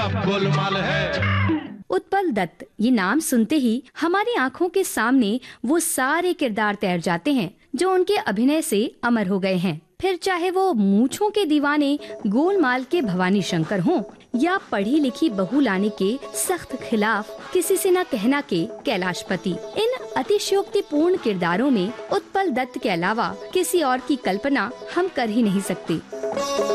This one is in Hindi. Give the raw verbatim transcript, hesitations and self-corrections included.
गोलमाल है। उत्पल दत्त, ये नाम सुनते ही हमारी आंखों के सामने वो सारे किरदार तैर जाते हैं जो उनके अभिनय से अमर हो गए हैं। फिर चाहे वो मूंछों के दीवाने गोलमाल के भवानी शंकर हों या पढ़ी लिखी बहू लाने के सख्त खिलाफ किसी से न कहना के कैलाशपति, इन अतिशयोक्तिपूर्ण किरदारों में उत्पल दत्त के अलावा किसी और की कल्पना हम कर ही नहीं सकते।